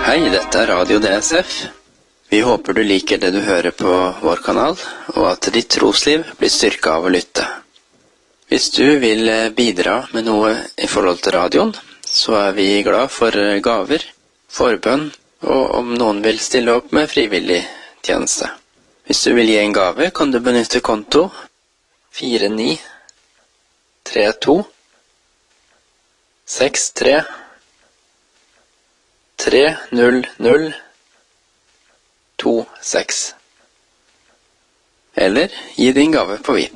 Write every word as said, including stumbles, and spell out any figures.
Hei, dette er Radio D S F. Vi håper du liker det du hører på vår kanal, og at ditt trosliv blir styrket av å lytte. Hvis du vil bidra med noe i forhold til radioen, så er vi glad for gaver, forbønn, og om noen vil stille opp med frivillig tjeneste. Hvis du vil gi en gave, kan du benytte konto fire ni tre to seks tre tre null null to seks. Eller gi din gave på Vipps.